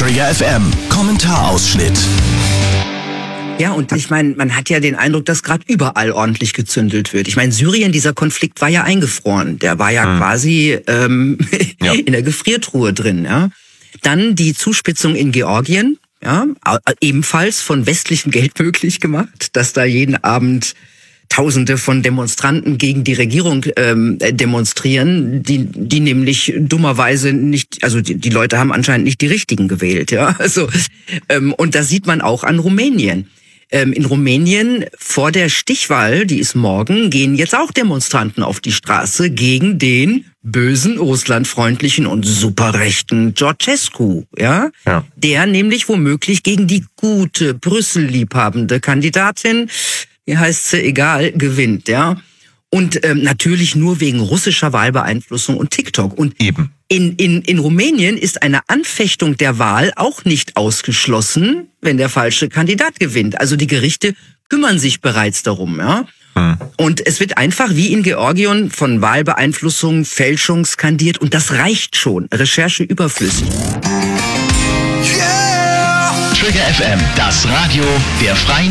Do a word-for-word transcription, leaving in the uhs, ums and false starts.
Trigger F M, Kommentarausschnitt. Ja, und ich meine, man hat ja den Eindruck, dass gerade überall ordentlich gezündelt wird. Ich meine, Syrien, dieser Konflikt war ja eingefroren. Der war ja hm. quasi ähm, ja. in der Gefriertruhe drin. Ja. Dann die Zuspitzung in Georgien, ja, ebenfalls von westlichem Geld möglich gemacht, dass da jeden Abend Tausende von Demonstranten gegen die Regierung ähm, demonstrieren, die die nämlich dummerweise nicht, also die, die Leute haben anscheinend nicht die richtigen gewählt, ja. Also ähm, und das sieht man auch an Rumänien. Ähm, in Rumänien vor der Stichwahl, die ist morgen, gehen jetzt auch Demonstranten auf die Straße gegen den bösen, russlandfreundlichen und superrechten Georgescu, ja? ja, der nämlich womöglich gegen die gute, Brüssel-liebhabende Kandidatin, wie heißt sie, egal, gewinnt, ja. Und ähm, natürlich nur wegen russischer Wahlbeeinflussung und TikTok. Und eben. In, in, in Rumänien ist eine Anfechtung der Wahl auch nicht ausgeschlossen, wenn der falsche Kandidat gewinnt. Also die Gerichte kümmern sich bereits darum, ja. Hm. Und es wird einfach wie in Georgien von Wahlbeeinflussung, Fälschung skandiert. Und das reicht schon. Recherche überflüssig. Yeah! Trigger F M, das Radio der Freien